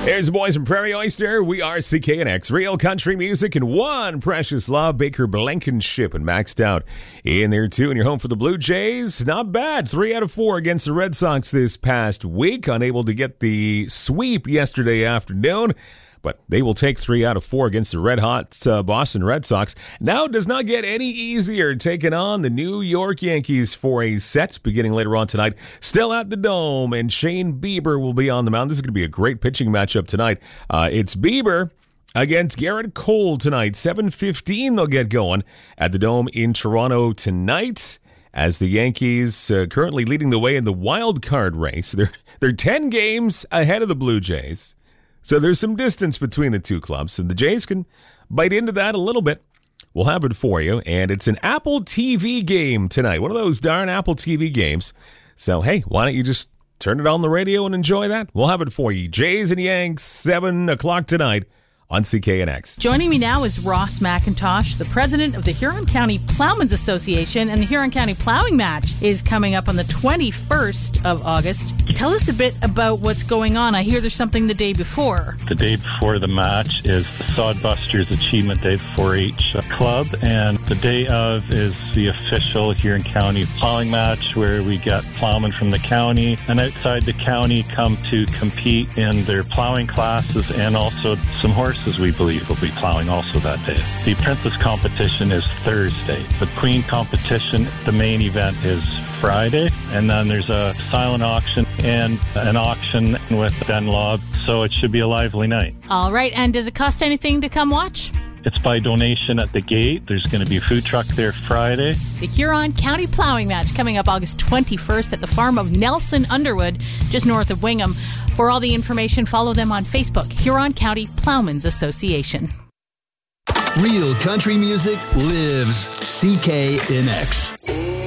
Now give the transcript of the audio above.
There's the boys from Prairie Oyster. We are CKNX, real country music and one precious love. Baker Blankenship and Maxed Out in there too. And you're home for the Blue Jays. Not bad. 3 out of 4 against the Red Sox this past week. Unable to get the sweep yesterday afternoon, but they will take 3 out of 4 against the red-hot Boston Red Sox. Now it does not get any easier taking on the New York Yankees for a set beginning later on tonight. Still at the Dome, and Shane Bieber will be on the mound. This is going to be a great pitching matchup tonight. It's Bieber against Garrett Cole tonight. 7:15 they'll get going at the Dome in Toronto tonight, as the Yankees currently leading the way in the wild card race. They're 10 games ahead of the Blue Jays. So there's some distance between the two clubs, and the Jays can bite into that a little bit. We'll have it for you, and it's an Apple TV game tonight. One of those darn Apple TV games. So, hey, why don't you just turn it on the radio and enjoy that? We'll have it for you. Jays and Yanks, 7 o'clock tonight on CKNX. Joining me now is Ross McIntosh, the president of the Huron County Plowmen's Association, and the Huron County Plowing Match is coming up on the 21st of August. Tell us a bit about what's going on. I hear there's something the day before. The day before the match is the Sodbusters Achievement Day 4-H Club, and the day of is the official Huron County Plowing Match, where we get plowmen from the county and outside the county come to compete in their plowing classes, and also some horses we believe will be plowing also that day. The apprentice competition is Thursday. The queen competition, the main event, is Friday, and then there's a silent auction and an auction with Ben Lobb, so it should be a lively night. All right, and does it cost anything to come watch? It's by donation at the gate. There's going to be a food truck there Friday. The Huron County Plowing Match coming up August 21st at the farm of Nelson Underwood, just north of Wingham. For all the information, follow them on Facebook, Huron County Plowmen's Association. Real country music lives CKNX.